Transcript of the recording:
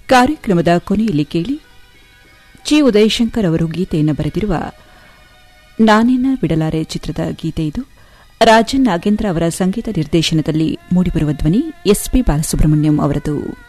ಕಾರ್ಯಕ್ರಮದ ಕೊನೆಯಲ್ಲಿ ಕೇಳಿ ಜಿ ಉದಯಶಂಕರ್ ಅವರು ಗೀತೆಯನ್ನು ಬರೆದಿರುವ ನಾನೇನ ಬಿಡಲಾರೆ ಚಿತ್ರದ ಗೀತೆ ಇದು. ರಾಜನ್ ನಾಗೇಂದ್ರ ಅವರ ಸಂಗೀತ ನಿರ್ದೇಶನದಲ್ಲಿ ಮೂಡಿಬರುವ ಧ್ವನಿ ಎಸ್ಪಿ ಬಾಲಸುಬ್ರಹ್ಮಣ್ಯಂ ಅವರದು.